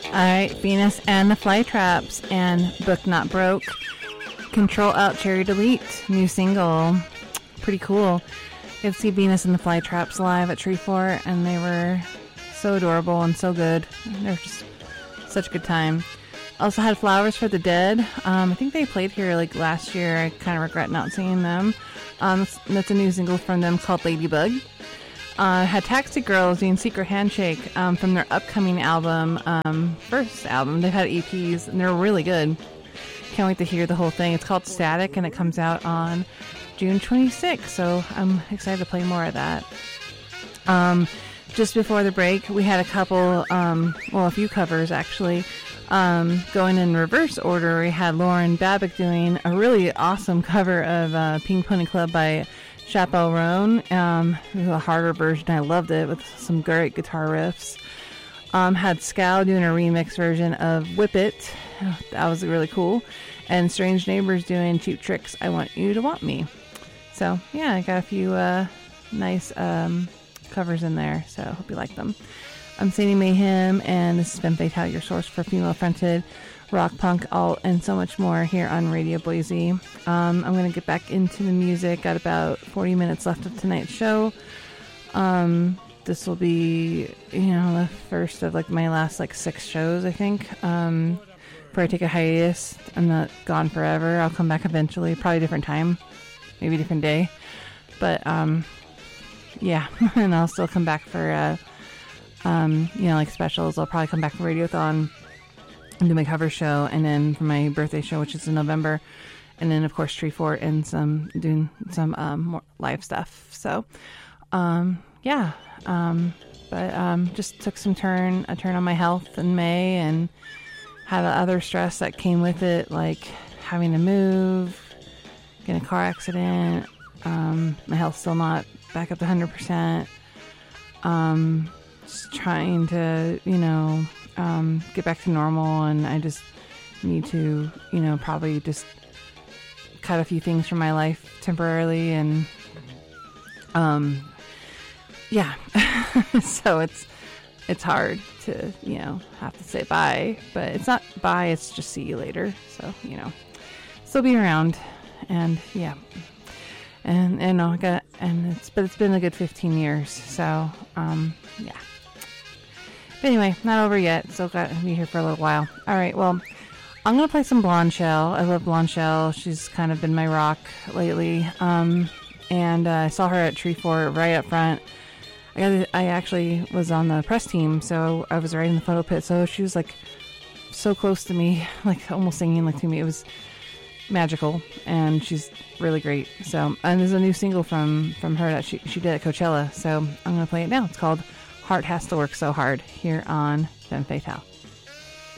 Alright, Venus and the Flytraps and Book Not Broke. Control Alt Cherry Delete, new single. Pretty cool. You could see Venus and the Flytraps live at Treefort, and they were so adorable and so good. They were just such a good time. Also had Flowers for the Dead. I think they played here like last year. I kind of regret not seeing them. That's a new single from them called Ladybug. Had Taxi Girls doing Secret Handshake from their upcoming album, first album. They've had EPs, and they're really good. Can't wait to hear the whole thing. It's called Static, and it comes out on June 26th, so I'm excited to play more of that. Just before the break, we had a couple, a few covers, actually. Going in reverse order, we had Lauren Babick doing a really awesome cover of Pink Pony Club by Chappelle Roan. It was a harder version. I loved it with some great guitar riffs. Had Scow doing a remix version of Whip It. That was really cool. And Strange Neighbors doing Cheap Tricks, I Want You to Want Me. So, yeah, I got a few nice covers in there, so I hope you like them. I'm Sadie Mayhem, and this has been Fatale, your source for female-fronted rock, punk, alt, and so much more here on Radio Boise. I'm going to get back into the music. Got about 40 minutes left of tonight's show. This will be, the first of my last 6 shows, I think. Before I take a hiatus, I'm not gone forever. I'll come back eventually, probably a different time, maybe a different day. But yeah, and I'll still come back for specials. I'll probably come back for Radiothon and do my cover show, and then for my birthday show, which is in November, and then of course Treefort and doing some more live stuff. So just took a turn on my health in May, and had other stress that came with it, like having to move, get in a car accident. My health's still not back up to 100%. Just trying to, get back to normal, and I just need to, probably just cut a few things from my life temporarily, and so it's hard to, have to say bye, but it's not bye, it's just see you later. So, still be around, and yeah. And it's been a good 15 years. So, yeah. But anyway, not over yet. Still got to be here for a little while. All right. Well, I'm going to play some Blonde Shell. I love Blonde Shell. She's kind of been my rock lately. And I saw her at Treefort right up front. I actually was on the press team, so I was right in the photo pit. So she was so close to me, almost singing to me. It was magical, and she's really great. So, and there's a new single from her that she did at Coachella, so I'm going to play it now. It's called Heart Has to Work So Hard, here on Femme Fatale.